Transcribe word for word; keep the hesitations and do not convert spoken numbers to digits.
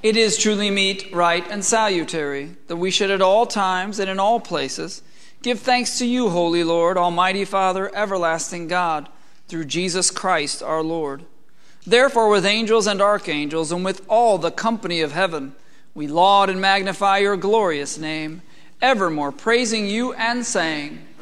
It is truly meet, right, and salutary that we should at all times and in all places give thanks to you, Holy Lord, Almighty Father, everlasting God, through Jesus Christ our Lord. Therefore, with angels and archangels, and with all the company of heaven, we laud and magnify your glorious name, evermore praising you and saying,